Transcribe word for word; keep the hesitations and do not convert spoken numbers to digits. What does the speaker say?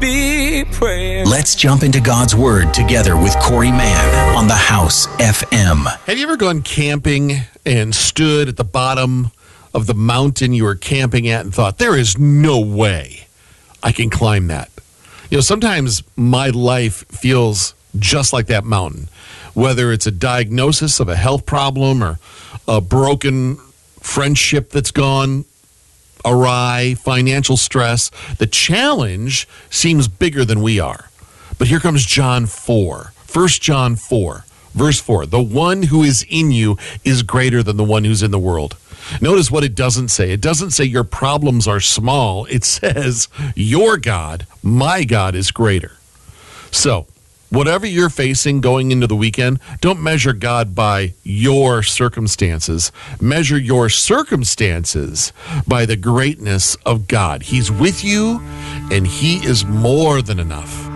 be praised. Let's jump into God's Word together with Corey Mann on the House F M. Have you ever gone camping and stood at the bottom of the mountain you were camping at and thought, there is no way I can climb that? You know, sometimes my life feels just like that mountain, whether it's a diagnosis of a health problem or a broken friendship that's gone awry, financial stress. The challenge seems bigger than we are. But here comes John four, First John four, verse four. The one who is in you is greater than the one who's in the world. Notice what it doesn't say. It doesn't say your problems are small. It says your God, my God, is greater. So, whatever you're facing going into the weekend, don't measure God by your circumstances. Measure your circumstances by the greatness of God. He's with you, and He is more than enough.